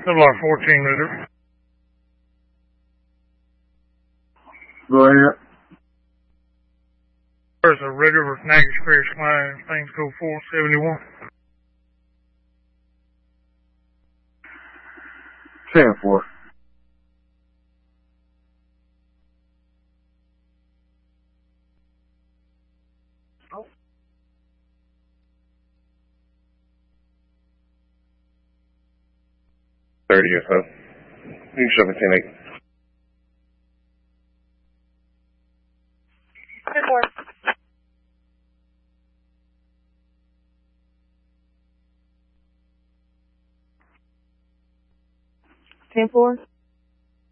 Sublock 14 liter. Go ahead. There's a Red River Snag Express line, things go 471. 10-4. Yes, huh? You can show me 10-8. 10-4. 10-4.